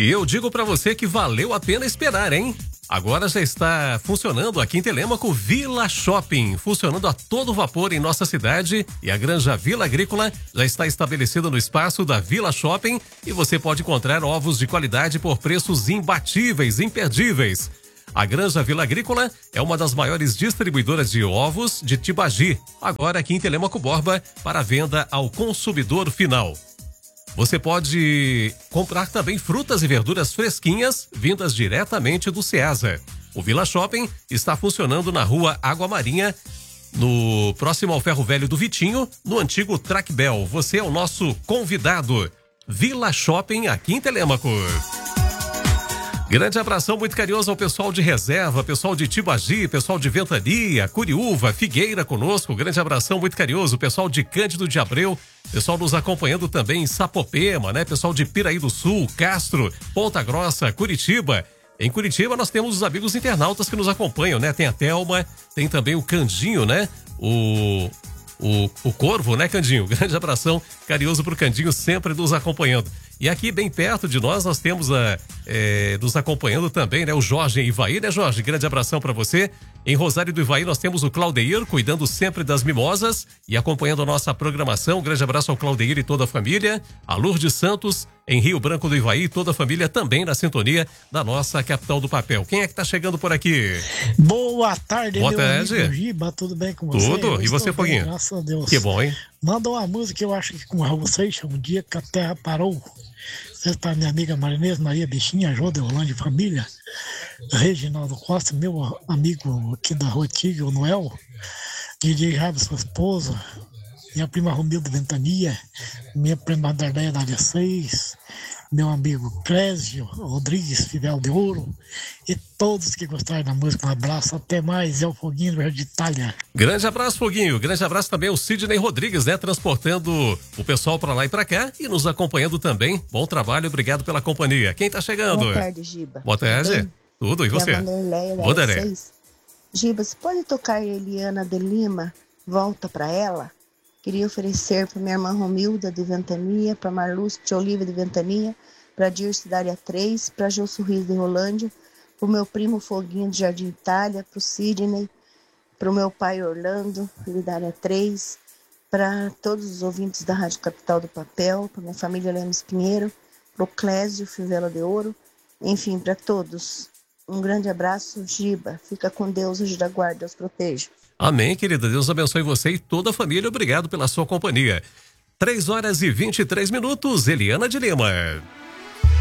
E eu digo pra você que valeu a pena esperar, hein? Agora já está funcionando aqui em Telêmaco Vila Shopping, funcionando a todo vapor em nossa cidade, e a Granja Vila Agrícola já está estabelecida no espaço da Vila Shopping e você pode encontrar ovos de qualidade por preços imbatíveis, imperdíveis. A Granja Vila Agrícola é uma das maiores distribuidoras de ovos de Tibagi, agora aqui em Telêmaco Borba, para venda ao consumidor final. Você pode comprar também frutas e verduras fresquinhas, vindas diretamente do Ceasa. O Vila Shopping está funcionando na rua Água Marinha, no próximo ao Ferro Velho do Vitinho, no antigo Trackbel. Você é o nosso convidado. Vila Shopping, aqui em Telêmaco. Grande abração muito carinhoso ao pessoal de Reserva, pessoal de Tibagi, pessoal de Ventania, Curiúva, Figueira conosco. Grande abração muito carinhoso, pessoal de Cândido de Abreu, pessoal nos acompanhando também em Sapopema, né? Pessoal de Piraí do Sul, Castro, Ponta Grossa, Curitiba. Em Curitiba nós temos os amigos internautas que nos acompanham, né? Tem a Thelma, tem também o Candinho, né? O Corvo, né, Candinho? Grande abração carinhoso pro Candinho, sempre nos acompanhando. E aqui bem perto de nós temos nos acompanhando também, né, o Jorge em Ivaí, né, Jorge? Grande abração para você. Em Rosário do Ivaí nós temos o Claudeir, cuidando sempre das mimosas e acompanhando a nossa programação. Um grande abraço ao Claudeir e toda a família. A Lourdes Santos, em Rio Branco do Ivaí, toda a família também na sintonia da nossa capital do papel. Quem é que tá chegando por aqui? Boa tarde, Boa tarde. amigo Giba, tudo bem com você? Tudo, e você, Foguinho? Graças a Deus. Que bom, hein? Manda uma música que eu acho que com vocês, um dia que a terra parou. Você está minha amiga Marinês, Maria Bichinha, Jô de Rolândia Família, Reginaldo Costa, meu amigo aqui da Rua Tigre, o Noel, DJ Jaime, sua esposa, minha prima Romilda Ventania, minha prima Dardeia da área 6, meu amigo Clésio Rodrigues, Fidel de Ouro, e todos que gostaram da música. Um abraço, até mais, é o Foguinho de Itália. Grande abraço, Foguinho. Grande abraço também ao Sidney Rodrigues, né? Transportando o pessoal pra lá e pra cá e nos acompanhando também. Bom trabalho, obrigado pela companhia. Quem tá chegando? Boa tarde, Giba. Boa tarde. Tudo, e você? Vanderleia. Giba, você pode tocar Eliana de Lima, Volta Pra Ela? Queria oferecer para minha irmã Romilda de Ventania, para Marluce de Oliva de Ventania, para Dirce da área 3, para Jô Sorriso de Rolândia, para o meu primo Foguinho de Jardim Itália, para o Sidney, para o meu pai Orlando, ele da área 3, para todos os ouvintes da Rádio Capital do Papel, para minha família Lemos Pinheiro, para o Clésio Fivela de Ouro, enfim, para todos. Um grande abraço, Giba. Fica com Deus, hoje da guarda, Deus proteja. Amém, querida. Deus abençoe você e toda a família. Obrigado pela sua companhia. 3 horas e 23 minutos, Eliana de Lima.